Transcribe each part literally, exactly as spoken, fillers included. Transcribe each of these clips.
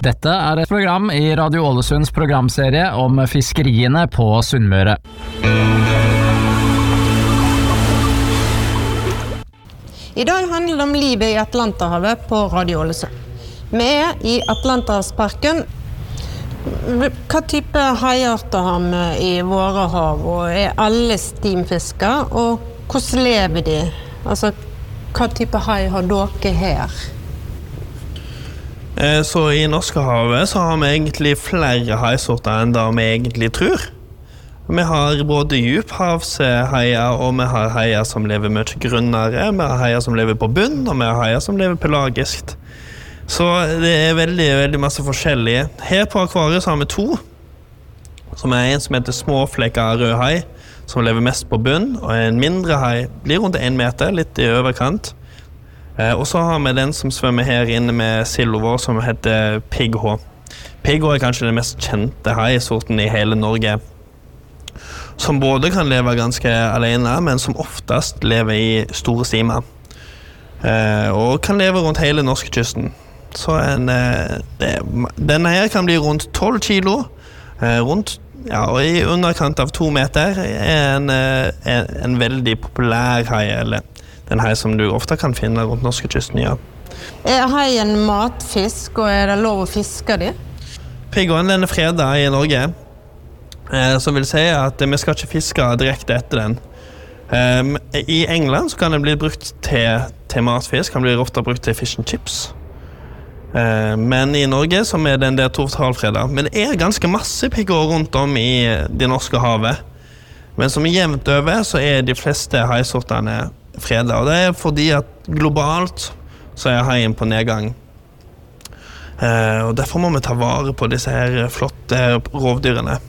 Dette er et program i Radio Ålesunds programserie om fiskeriene på Sunnmøre. I dag handler det om livet i Atlanterhavet på Radio Ålesund. Vi er i Atlanterhavsparken. Hva type haiarter har vi i våre hav, og er alle stimfisker, og hvordan lever de? Altså, hva type hai har dere her? Så i Norskehavet så har vi egentlig flere haisorter enn det vi egentlig tror. Vi har både djuphavshaier, og vi har haier som lever mye grunnere, vi har haier som lever på bunn, og vi har haier som lever pelagisk. Så det er veldig, veldig masse forskjellige. Her på akvariet så har vi to, som er en som heter småflekket rød hai, som lever mest på bunn, og en mindre hai blir rundt en meter, litt i overkant. Og så har vi den som svømmer her inne med sillo vår, som heter pigghå. Pigghå er kanskje den mest kjente haisorten i hele Norge, som både kan leve ganske alene, men som oftest lever i store stimer. Eh, og kan leve rundt hele norskekysten. Så en, eh, det, denne her kan bli rundt tolv kilo, eh, rundt, ja, og i underkant av to meter, er en, eh, en, en veldig populær hai, eller den hai som du ofte kan finne rundt norskekysten, ja. Er hai en matfisk, og er det lov å fiske de? Pigghåen, den er fredet i Norge, som vil si at vi skal ikke fiske direkte etter den. Um, I England så kan den bli brukt til, til matfisk, kan bli ofte brukt til fish and chips. Uh, men i Norge som er den der totalfredet. Men det er ganske masse pigghår rundt om i det norske havet. Men som er jevnt over så er de fleste haisortene fredet. Og det er fordi at globalt så er haien på nedgang. Uh, og derfor må vi ta vare på disse her flotte rovdyrene.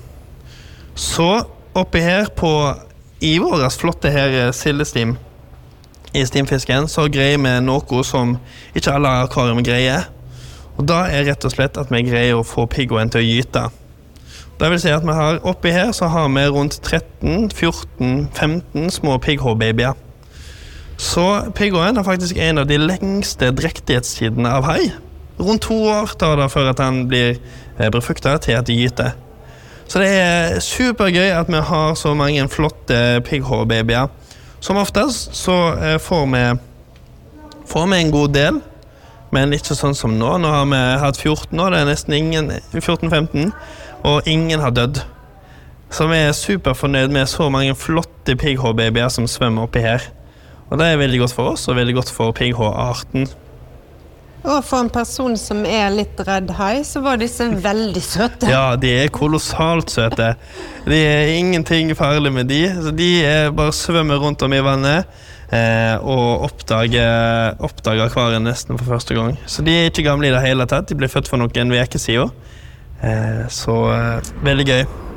Så oppi her på i våres flotte her sildestim i stimfisken så greier vi noe som ikke alle akvarium greier. Og da er rett og slett at vi greier å få pigghåen til å gyte. Det vil si at vi har oppi her så har vi rundt tretten, fjorten, femten små pigghåbabyer. Så pigghåen er faktisk en av de lengste drektighetstidene av hai. Rundt to år tar det før at han blir befruktet til at de gyter. Så det er supergøy at vi har så mange flotte pigghåbabyer. Som oftest så får vi, får vi en god del, men ikke sånn som nå. Nå har vi hatt fjorten, og det er nesten ingen, fjorten femten, og ingen har dødd. Så vi er superfornøyd med så mange flotte pigghåbabyer som svømmer oppi her. Og det er veldig godt for oss, og veldig godt for pigghåarten. Og for en person som er litt redd hai, så var disse veldig søte. Ja, de er kolossalt søte. Det er ingenting farlig med de. Så de er bare svømmer rundt om i vannet eh, og oppdager, oppdager akvariet nesten for første gang. Så de er ikke gamle i det hele tatt. De ble født for noen uker siden. Eh, så eh, veldig gøy.